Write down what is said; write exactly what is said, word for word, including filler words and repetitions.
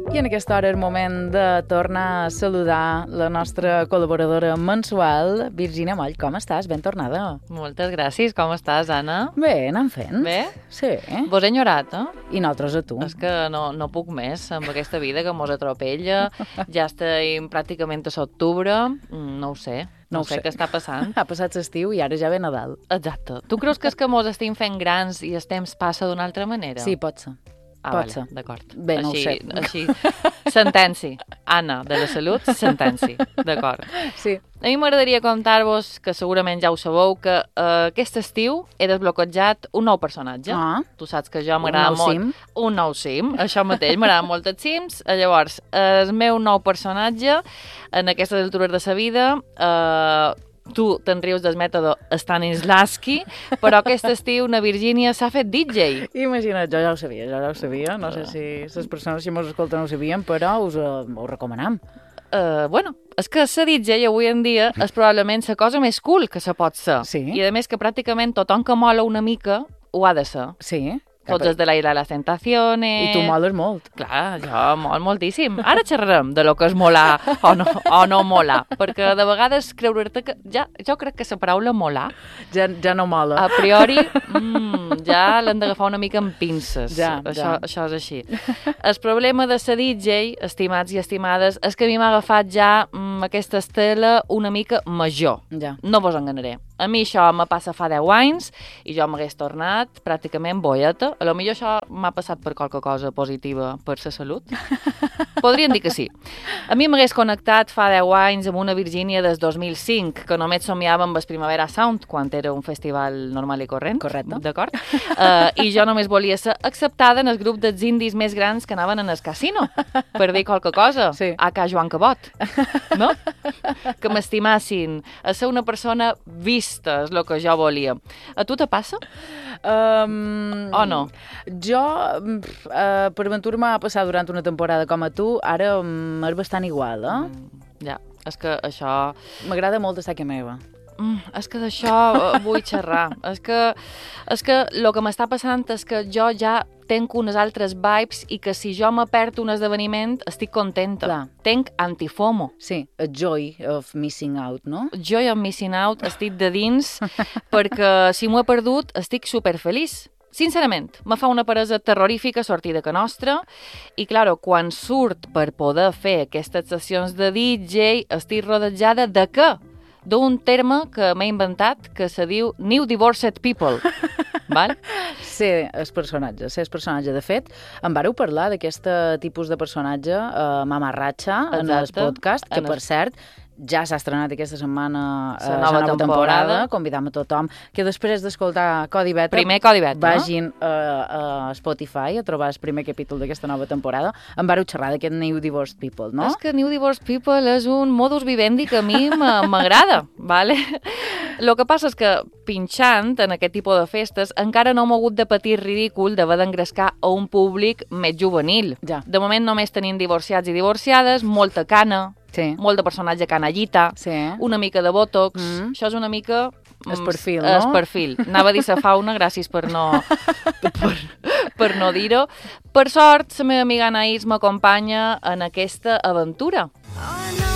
I en aquesta hora és moment de tornar a saludar la nostra col·laboradora mensual, Virginia Moll. Com estàs? Ben tornada. Moltes gràcies. Com estàs, Anna? Bé, anem fent. Bé? Sí. Vos he enyorat, eh? I nosaltres a tu. És que no, no puc més amb aquesta vida que mos atropella. Ja estem pràcticament a l'octubre. No ho sé. No, No ho sé sé. què està passant. Ha passat l'estiu i ara ja ve Nadal. Exacte. Tu creus que és que mos estem fent grans i el temps passa d'una altra manera? Sí, pot ser. Ah, pot vale, ser. d'acord. Bé, no així, ho sé. Així, sentenci. Anna, de la salut, sentenci. D'acord. Sí. A mi m'agradaria contar-vos, que segurament ja ho sabeu, que uh, aquest estiu he desbloquejat un nou personatge. Ah. Tu saps que jo m'agrada nou molt... sim. Un nou sim. Això mateix, m'agrada molt els sims. Llavors, el meu nou personatge, en aquestes altures de sa vida, uh, tu te'n rius del mètode Stanislavski, però aquest estiu na Virgínia s'ha fet D J. Imagina't, jo ja ho sabia, jo ja ho sabia. No sé si les persones si mos escolten ho sabien, però us ho, ho recomanam. Uh, bueno, és que ser D J avui en dia és probablement la cosa més cool que se pot ser. Sí. I a més que pràcticament tothom que mola una mica ho ha de ser. Sí. Tots els de la Isla de les Tentaciones... I tu moles molt. Clar, jo mol moltíssim. Ara xerrarem de lo que és molar o no, o no molar, perquè de vegades creure-te que... Ja, jo crec que la paraula molar, Ja, ja no mola. a priori, mm, ja l'hem d'agafar una mica amb pinces. Ja, això, ja. això és així. El problema de ser D J, estimats i estimades, és que a mi m'ha agafat ja mm, aquesta estela una mica major. Ja. No vos enganaré. A mi això me passa fa deu anys i jo m'hagués tornat pràcticament boieta. A lo millor això m'ha passat per qualque cosa positiva per la salut. Podríem dir que sí. A mi m'hagués connectat fa deu anys amb una Virgínia des dos mil cinc, que només somiava amb el Primavera Sound, quan era un festival normal i corrent. Correcte. D'acord? Uh, I jo només volia ser acceptada en el grup dels indis més grans que anaven en el casino, per dir qualque cosa. Sí. A ca Joan Cabot. No? Que m'estimassin. A ser una persona vista és el que jo volia. A tu te passa? Um, O no? Jo, pf, uh, per aventura m'ha passat durant una temporada com a tu, ara m'és bastant igual, eh? Ja, és que això... M'agrada molt estar aquí meva. Mm, és que d'això eh, vull xerrar. És que, és que el que m'està passant és que jo ja tenc unes altres vibes i que si jo me perd un esdeveniment estic contenta. Clar. Tenc antifomo. Sí, a joy of missing out, no? Jo i en Missing Out estic de dins perquè si m'ho he perdut estic superfeliç. Sincerament, me fa una peresa terrorífica sortir de que nostra i, claro, quan surt per poder fer aquestes sessions de D J estic rodejada de què? D'un terme que m'he inventat que se diu New Divorced People. Val? Sé el personatge, sé el personatge. De fet, en vareu parlar d'aquest tipus de personatge, uh, Mamarratxa, en el Exacte. podcast, que, En el- per cert, ja s'ha estrenat aquesta setmana uh, La la nova nova temporada. temporada. Convidam a tothom que després d'escoltar Codi Beta Primer Codi Beta, no? vagin a, a Spotify a trobar el primer capítol d'aquesta nova temporada. En vareu xerrar d'aquest New Divorced People, no? És que New Divorced People és un modus vivendi que a mi m- m'agrada, vale? El que passa és que pinxant en aquest tipus de festes encara no hem hagut de patir ridícul d'haver d'engrescar a un públic més juvenil. Ja. De moment només tenim divorciats i divorciades, molta cana, Sí. molt de personatge canallita, Sí. una mica de botox, Mm. això és una mica... El mm, perfil, El no? perfil. Anava a dir sa fauna, gràcies per no, per, per no dir-ho. Per sort, la meva amiga Anaïs m'acompanya en aquesta aventura. Oh, no.